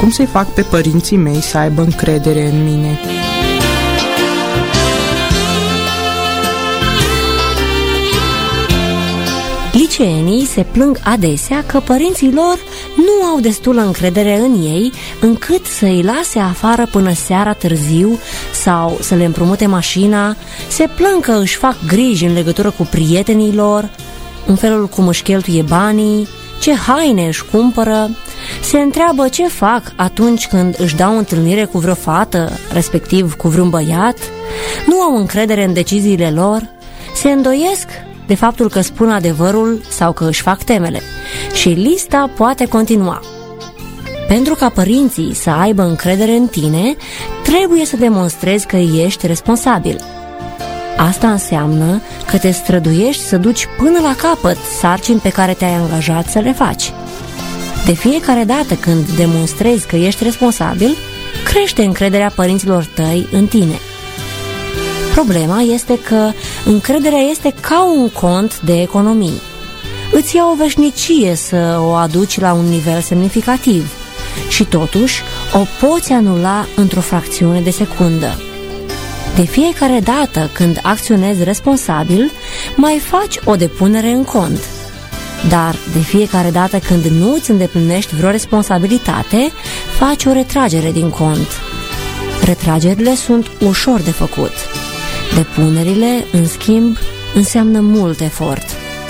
Cum să-i fac pe părinții mei să aibă încredere în mine? Liceenii se plâng adesea că părinții lor nu au destulă încredere în ei încât să îi lase afară până seara târziu sau să le împrumute mașina, se plâng că își fac griji în legătură cu prietenii lor, în felul cum își cheltuie banii, ce haine își cumpără, se întreabă ce fac atunci când își dau întâlnire cu vreo fată, respectiv cu vreun băiat, nu au încredere în deciziile lor, se îndoiesc de faptul că spun adevărul sau că își fac temele. Și lista poate continua. Pentru ca părinții să aibă încredere în tine, trebuie să demonstrezi că ești responsabil. Asta înseamnă că te străduiești să duci până la capăt sarcini pe care te-ai angajat să le faci. De fiecare dată când demonstrezi că ești responsabil, crește încrederea părinților tăi în tine. Problema este că încrederea este ca un cont de economii. Îți ia o veșnicie să o aduci la un nivel semnificativ și totuși o poți anula într-o fracțiune de secundă. De fiecare dată când acționezi responsabil, mai faci o depunere în cont. Dar de fiecare dată când nu îți îndeplinești vreo responsabilitate, faci o retragere din cont. Retragerile sunt ușor de făcut. Depunerile, în schimb, înseamnă mult efort.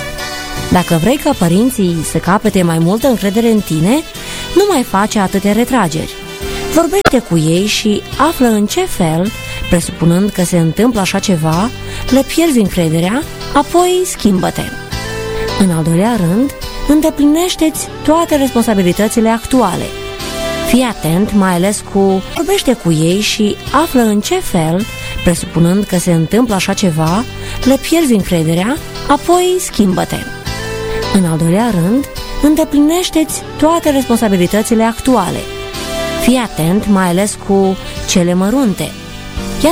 Dacă vrei ca părinții să capete mai multă încredere în tine, nu mai face atâtea retrageri. Vorbește cu ei și află în ce fel, presupunând că se întâmplă așa ceva, le pierzi încrederea, apoi schimbă-te. În al doilea rând, îndeplinește-ți toate responsabilitățile actuale. Fii atent, mai ales vorbește cu ei și află în ce fel, presupunând că se întâmplă așa ceva, le pierzi încrederea, apoi schimbă-te. În al doilea rând, îndeplinește-ți toate responsabilitățile actuale. Fii atent, mai ales cu cele mărunte.